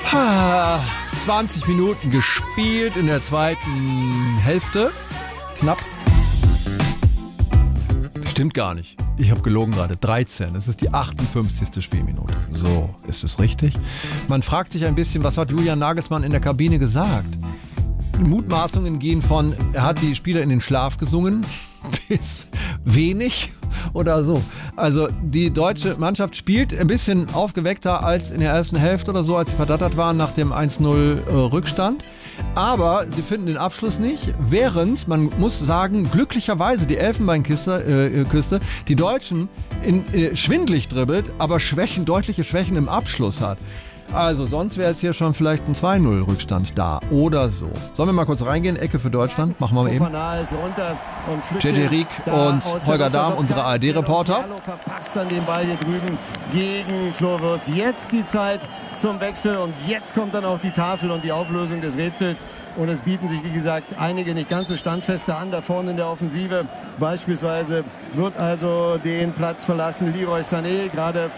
20 Minuten gespielt in der zweiten Hälfte. Knapp. Stimmt gar nicht. Ich habe gelogen gerade. 13. Es ist die 58. Spielminute. So, ist es richtig? Man fragt sich ein bisschen, was hat Julian Nagelsmann in der Kabine gesagt? Mutmaßungen gehen von, er hat die Spieler in den Schlaf gesungen, bis wenig oder so. Also die deutsche Mannschaft spielt ein bisschen aufgeweckter als in der ersten Hälfte oder so, als sie verdattert waren nach dem 1-0 Rückstand. Aber sie finden den Abschluss nicht, während, man muss sagen, glücklicherweise die Elfenbeinküste die Deutschen schwindlig dribbelt, aber deutliche Schwächen im Abschluss hat. Also sonst wäre jetzt hier schon vielleicht ein 2-0 Rückstand da oder so. Sollen wir mal kurz reingehen? Ecke für Deutschland. Machen wir mal eben. JJ Rieck und Holger Dahm, unsere ARD-Reporter. Verpasst dann den Ball hier drüben gegen Flo Wirtz. Jetzt die Zeit zum Wechsel und jetzt kommt dann auch die Tafel und die Auflösung des Rätsels. Und es bieten sich, wie gesagt, einige nicht ganz so standfeste an, da vorne in der Offensive. Beispielsweise wird also den Platz verlassen Leroy Sané, gerade